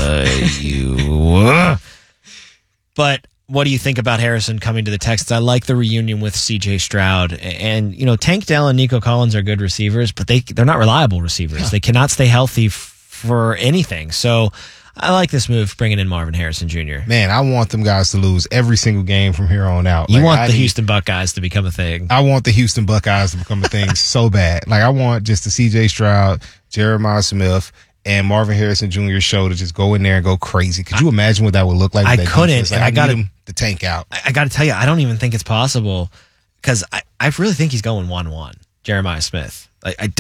But what do you think about Harrison coming to the Texans? I like the reunion with C.J. Stroud. And, you know, Tank Dell and Nico Collins are good receivers, but they're not reliable receivers. They cannot stay healthy for anything. So I like this move, bringing in Marvin Harrison Jr. Man, I want them guys to lose every single game from here on out. You want the Houston Buckeyes to become a thing. I want the Houston Buckeyes to become a thing so bad. Like, I want just the C.J. Stroud, Jeremiah Smith, and Marvin Harrison Jr. show to just go in there and go crazy. Could you imagine what that would look like? I couldn't. Like, and I got him to tank out. I got to tell you, I don't even think it's possible, because I really think he's going 1-1, Jeremiah Smith.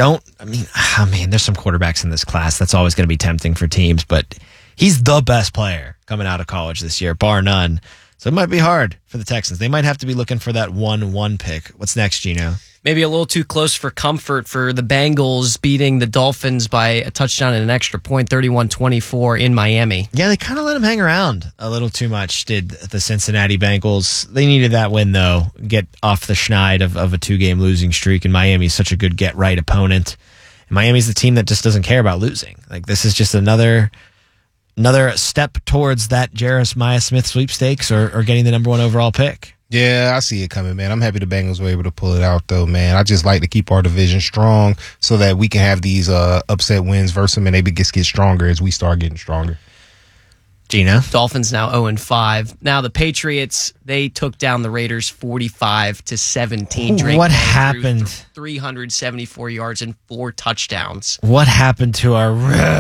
There's some quarterbacks in this class. That's always going to be tempting for teams, but he's the best player coming out of college this year, bar none. So it might be hard for the Texans. They might have to be looking for that 1-1 pick. What's next, Gino? Maybe a little too close for comfort for the Bengals beating the Dolphins by a touchdown and an extra point, 31-24 in Miami. Yeah, they kind of let him hang around a little too much, did the Cincinnati Bengals. They needed that win, though, get off the schneid of a 2-game losing streak, and Miami's such a good get-right opponent. And Miami's the team that just doesn't care about losing. Like, this is just another step towards that Jeremiah Smith sweepstakes or getting the number 1 overall pick. Yeah, I see it coming, man. I'm happy the Bengals were able to pull it out, though, man. I just like to keep our division strong so that we can have these upset wins versus them, and they just get stronger as we start getting stronger. Gina? Dolphins now 0-5. Now the Patriots, they took down the Raiders 45-17. Drake what happened? 374 yards and 4 touchdowns. What happened to our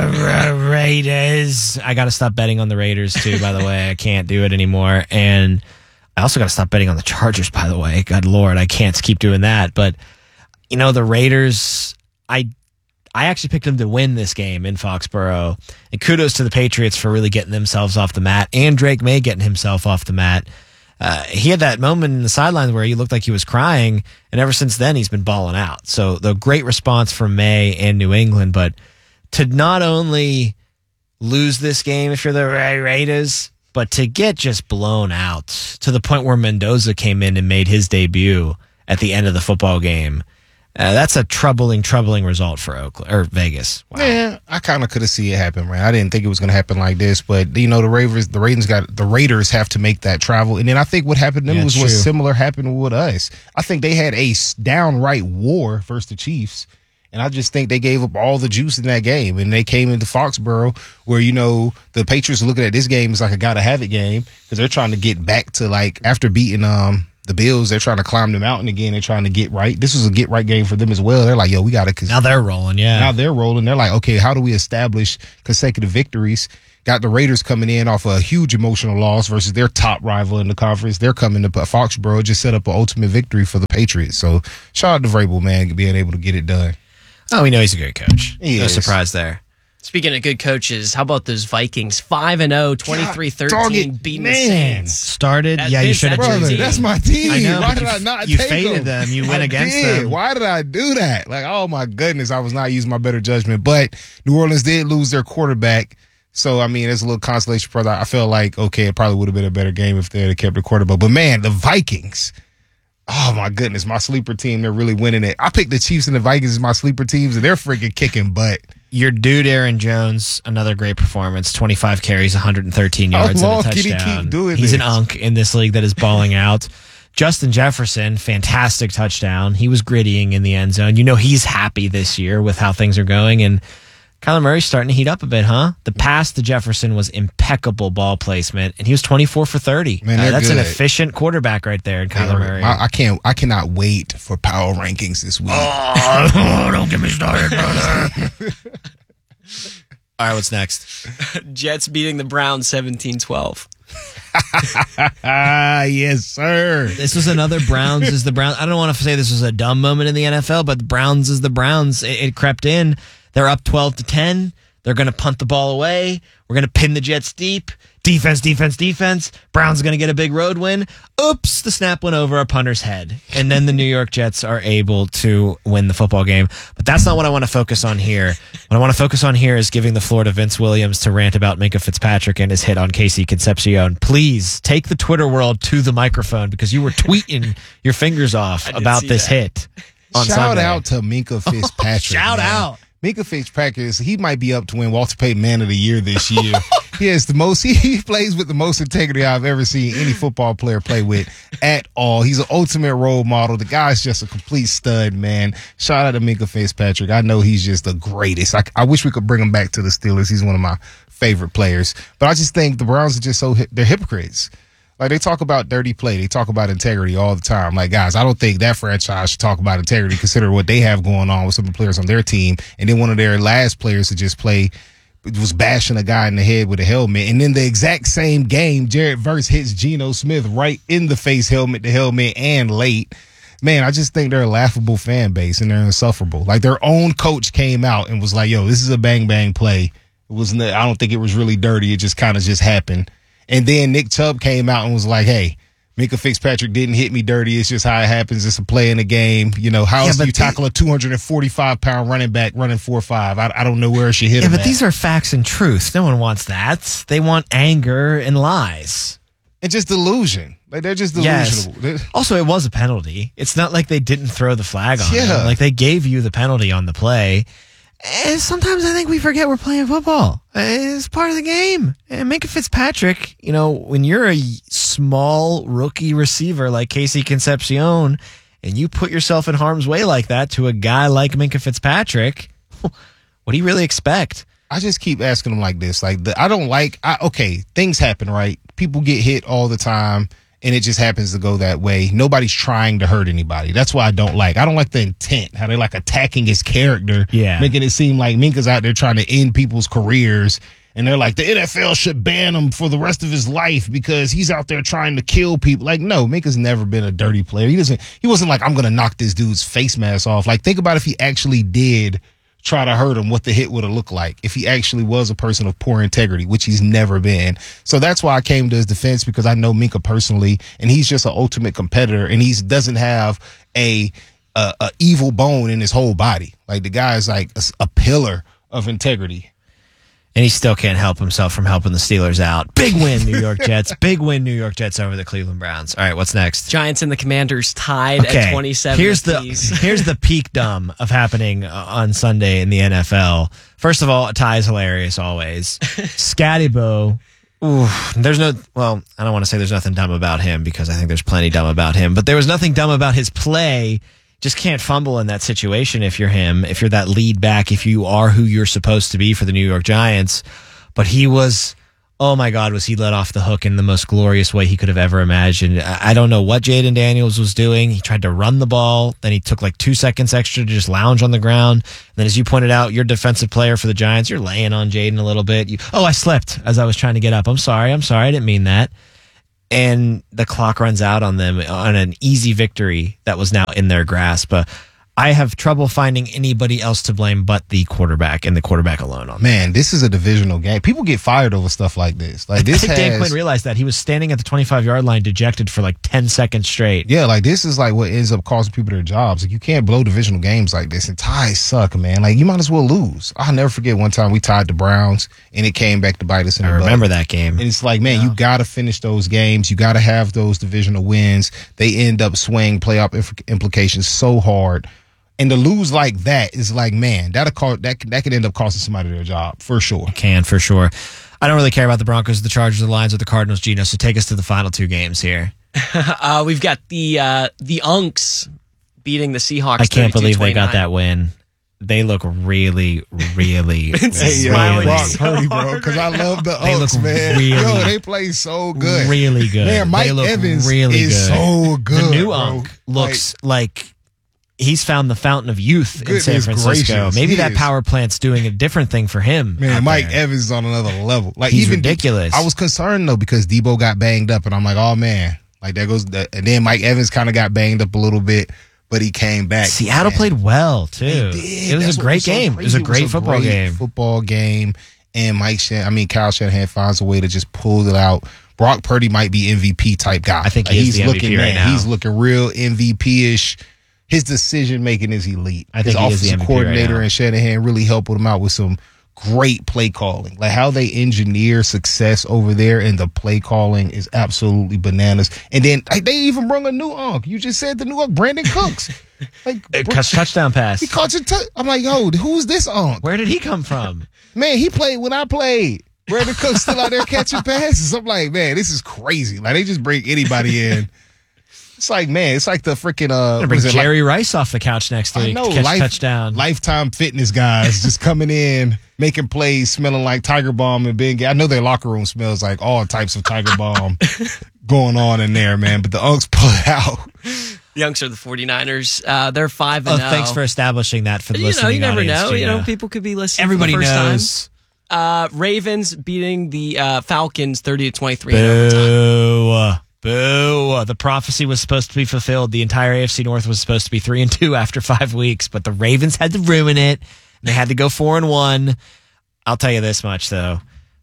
Raiders? I got to stop betting on the Raiders, too, by the way. I can't do it anymore. And I also got to stop betting on the Chargers, by the way. God Lord, I can't keep doing that. But, you know, the Raiders, I actually picked them to win this game in Foxborough. And kudos to the Patriots for really getting themselves off the mat, and Drake May getting himself off the mat. He had that moment in the sidelines where he looked like he was crying, and ever since then he's been balling out. So the great response from May and New England, but to not only lose this game if you're the Raiders, but to get just blown out to the point where Mendoza came in and made his debut at the end of the football game. That's a troubling result for Oakland or Vegas. Wow. Yeah, I kind of could have seen it happen, man. I didn't think it was going to happen like this, but the Raiders have to make that travel, and then I think what happened to them was what similar happened with us. I think they had a downright war versus the Chiefs, and I just think they gave up all the juice in that game, and they came into Foxborough where the Patriots are looking at this game as like a gotta have it game because they're trying to get back to like after beating the Bills, they're trying to climb the mountain again. They're trying to get right. This was a get right game for them as well. They're like, yo, we got to. Now they're rolling, yeah. Now they're rolling. They're like, okay, how do we establish consecutive victories? Got the Raiders coming in off a huge emotional loss versus their top rival in the conference. They're coming to Foxborough, just set up an ultimate victory for the Patriots. So shout out to Vrabel, man, being able to get it done. Oh, we know he's a great coach. No surprise there. Speaking of good coaches, how about those Vikings? 5-0, 23-13, beating the Saints. Started, you should have. Brother, that's my team. I know, Why did I not you take faded them? You went against them. Why did I do that? Like, oh my goodness, I was not using my better judgment. But New Orleans did lose their quarterback. So, I mean, there's a little consolation for that. I feel like, okay, it probably would have been a better game if they had kept the quarterback. But, man, the Vikings, oh, my goodness, my sleeper team, they're really winning it. I picked the Chiefs and the Vikings as my sleeper teams, and they're freaking kicking butt. Your dude, Aaron Jones, another great performance. 25 carries, 113 yards, and a touchdown. Can he keep doing He's this? an unk in this league that is balling out. Justin Jefferson, fantastic touchdown. He was grittying in the end zone. He's happy this year with how things are going, and Kyler Murray's starting to heat up a bit, huh? The pass to Jefferson was impeccable ball placement, and he was 24 for 30. Man, that's good. an efficient quarterback right there in Kyler Murray. I cannot wait for power rankings this week. Oh, don't get me started, brother. All right, what's next? Jets beating the Browns 17-12. Yes, sir. This was another Browns is the Browns. I don't want to say this was a dumb moment in the NFL, but the Browns is the Browns. It crept in. They're up 12-10. They're going to punt the ball away. We're going to pin the Jets deep. Defense. Browns are going to get a big road win. Oops, the snap went over a punter's head. And then the New York Jets are able to win the football game. But that's not what I want to focus on here. What I want to focus on here is giving the floor to Vince Williams to rant about Minkah Fitzpatrick and his hit on Casey Concepcion. Please take the Twitter world to the microphone because you were tweeting your fingers off about this hit on Shout Sunday. out to Minkah Fitzpatrick. Shout out. Minkah Fitzpatrick, he might be up to win Walter Payton Man of the Year this year. He plays with the most integrity I've ever seen any football player play with at all. He's an ultimate role model. The guy's just a complete stud, man. Shout out to Minkah Fitzpatrick. I know he's just the greatest. I wish we could bring him back to the Steelers. He's one of my favorite players. But I just think the Browns are just they're hypocrites. Like, they talk about dirty play. They talk about integrity all the time. Like, guys, I don't think that franchise should talk about integrity, consider what they have going on with some of the players on their team. And then one of their last players to just play was bashing a guy in the head with a helmet. And in the exact same game, Jared Verse hits Geno Smith right in the face, helmet to helmet, and late. Man, I just think they're a laughable fan base, and they're insufferable. Like, their own coach came out and was like, yo, this is a bang-bang play. I don't think it was really dirty. It just kind of just happened. And then Nick Chubb came out and was like, hey, Minkah Fitzpatrick didn't hit me dirty. It's just how it happens. It's a play in the game. How else do you tackle a 245-pound running back running 4.5? I don't know where she hit him. Yeah, but these are facts and truth. No one wants that. They want anger and lies. And just delusion. Like, they're just delusional. Yes. Also, it was a penalty. It's not like they didn't throw the flag on him. Yeah. Like, they gave you the penalty on the play. And sometimes I think we forget we're playing football. It's part of the game. And Minkah Fitzpatrick, when you're a small rookie receiver like Casey Concepcion and you put yourself in harm's way like that to a guy like Minkah Fitzpatrick, what do you really expect? I just keep asking them like this. Like, okay, things happen, right? People get hit all the time. And it just happens to go that way. Nobody's trying to hurt anybody. That's why I don't like the intent, how they're like attacking his character, making it seem like Minkah's out there trying to end people's careers. And they're like, the NFL should ban him for the rest of his life because he's out there trying to kill people. Like, no, Minkah's never been a dirty player. He wasn't like, I'm going to knock this dude's face mask off. Like, think about if he actually did try to hurt him, what the hit would have looked like if he actually was a person of poor integrity, which he's never been. So that's why I came to his defense, because I know Minkah personally, and he's just an ultimate competitor, and he doesn't have a evil bone in his whole body. Like, the guy is like a pillar of integrity. And he still can't help himself from helping the Steelers out. Big win, New York Jets. Big win, New York Jets over the Cleveland Browns. All right, what's next? Giants and the Commanders tied at 27 Here's apiece. the peak dumb of happening on Sunday in the NFL. First of all, a tie is hilarious always. Scattybo. There's no, well, I don't want to say there's nothing dumb about him because I think there's plenty dumb about him, but there was nothing dumb about his play. Just can't fumble in that situation if you're him, if you're that lead back, if you are who you're supposed to be for the New York Giants. But he was, oh my God, was he let off the hook in the most glorious way he could have ever imagined. I don't know what Jaden Daniels was doing. He tried to run the ball. Then he took like 2 seconds extra to just lounge on the ground. And then as you pointed out, you're defensive player for the Giants. You're laying on Jaden a little bit. I slipped as I was trying to get up. I'm sorry. I didn't mean that. And the clock runs out on them on an easy victory that was now in their grasp. I have trouble finding anybody else to blame but the quarterback and the quarterback alone on that. Man, this is a divisional game. People get fired over stuff like this. Like this, I think Dan Quinn realized that. He was standing at the 25-yard line dejected for like 10 seconds straight. Yeah, like this is like what ends up costing people their jobs. Like you can't blow divisional games like this. And ties suck, man. Like you might as well lose. I'll never forget one time we tied the Browns and it came back to bite us in the butt. I remember that game. And it's like, man, you got to finish those games. You got to have those divisional wins. They end up swaying playoff implications so hard. And to lose like that is like, man, that could end up costing somebody their job for sure. It can, for sure. I don't really care about the Broncos, the Chargers, the Lions, or the Cardinals, Gino. So take us to the final two games here. We've got the Unks beating the Seahawks. I can't believe they got that win. They look really, really, Brock Purdy, bro, because I love the Unks, man. They play so good. Really good. Man, Mike Evans really is so good. The new bro. Unk looks like he's found the fountain of youth in San Francisco. Gracious. Maybe that power plant's doing a different thing for him. Man, Mike Evans is on another level. Like he's even ridiculous. I was concerned though because Debo got banged up, and I'm like, oh man, like there goes. And then Mike Evans kind of got banged up a little bit, but he came back. Seattle played well too. It was a great game. It was a great football game. Football game, and Kyle Shanahan finds a way to just pull it out. Brock Purdy might be MVP type guy. I think he's the MVP right now. He's looking real MVP-ish. His decision making is elite. I think his he is the MVP coordinator right now. and Shanahan really helped him out with some great play calling. Like how they engineer success over there, and the play calling is absolutely bananas. And then they even brought a new Unk. You just said the new Unk, Brandon Cooks. Touchdown pass. He caught your I'm like, yo, who's this Unk? Where did he come from? Man, he played when I played. Brandon Cooks still out there catching passes. I'm like, man, this is crazy. Like they just bring anybody in. It's like, man, it's like the freaking bring Jerry Rice off the couch next week to catch touchdown. Lifetime Fitness guys just coming in, making plays, smelling like Tiger Balm and Ben. I know their locker room smells like all types of Tiger Balm going on in there, man. But the Unks pull it out. The Unks are the 49ers. They're 5-0. Thanks for establishing that for the listening you never audience, know. Gino. You know, people could be listening. Everybody for the first knows. Time. Ravens beating the Falcons 30-23 in overtime. Boo. The prophecy was supposed to be fulfilled. The entire AFC North was supposed to be 3-2 after 5 weeks, but the Ravens had to ruin it. They had to go 4-1. I'll tell you this much, though.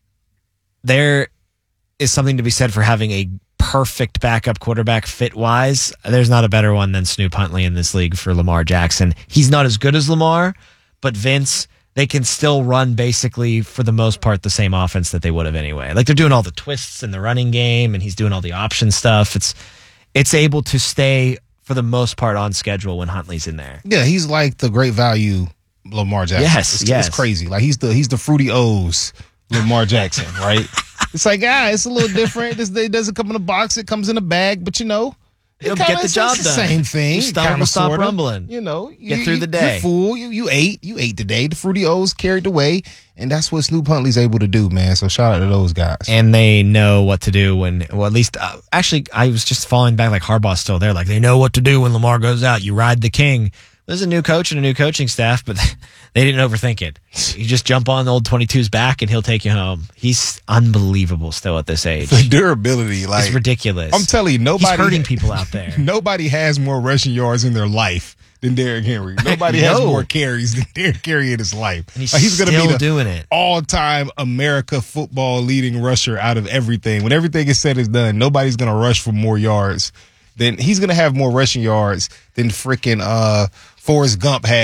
There is something to be said for having a perfect backup quarterback fit-wise. There's not a better one than Snoop Huntley in this league for Lamar Jackson. He's not as good as Lamar, but Vince, they can still run basically, for the most part, the same offense that they would have anyway. Like, they're doing all the twists in the running game, and he's doing all the option stuff. It's able to stay, for the most part, on schedule when Huntley's in there. Yeah, he's like the great value Lamar Jackson. Yes. It's crazy. Like, he's the Fruity O's Lamar Jackson, right? It's like, it's a little different. It doesn't come in a box. It comes in a bag, but It'll get the job done. Same thing. Your stomach will stop rumbling. Get through the day. You're full. You ate today. The Fruity O's carried the way, and that's what Snoop Huntley's able to do, man. So shout out to those guys. And they know what to do at least, actually, I was just falling back like Harbaugh's still there. Like, they know what to do when Lamar goes out. You ride the king. There's a new coach and a new coaching staff, but they didn't overthink it. You just jump on the old 22's back and he'll take you home. He's unbelievable still at this age. The durability, it's ridiculous. I'm telling you, he's hurting people out there. Nobody has more rushing yards in their life than Derrick Henry. Nobody has more carries than Derrick Henry in his life. And he's going to be doing it. All-time America football leading rusher out of everything. When everything is said and done, nobody's going to rush for more yards. Then he's going to have more rushing yards than freaking Forrest Gump had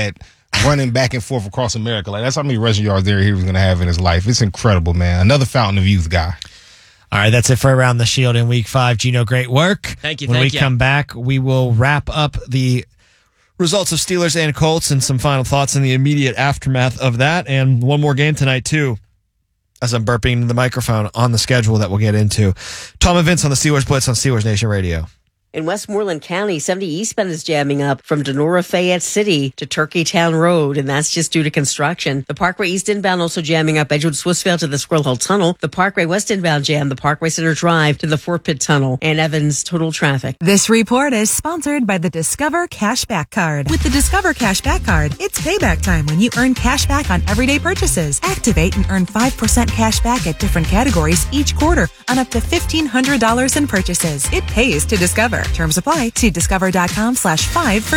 running back and forth across America. Like, that's how many rushing yards there he was going to have in his life. It's incredible, man. Another fountain of youth guy. All right, that's it for Around the Shield in Week 5. Gino, great work. Thank you. When we come back, we will wrap up the results of Steelers and Colts and some final thoughts in the immediate aftermath of that. And one more game tonight, too, as I'm burping into the microphone on the schedule that we'll get into. Tom and Vince on the Steelers Blitz on Steelers Nation Radio. In Westmoreland County, 70 eastbound is jamming up from Denora Fayette City to Turkeytown Road, and that's just due to construction. The Parkway East inbound also jamming up Edgewood Swissvale to the Squirrel Hill Tunnel. The Parkway West inbound jam, the Parkway Center Drive to the Fort Pitt Tunnel, and Evans total traffic. This report is sponsored by the Discover Cashback Card. With the Discover Cashback Card, it's payback time when you earn cash back on everyday purchases. Activate and earn 5% cash back at different categories each quarter on up to $1,500 in purchases. It pays to Discover. Terms apply. See discover.com/5 for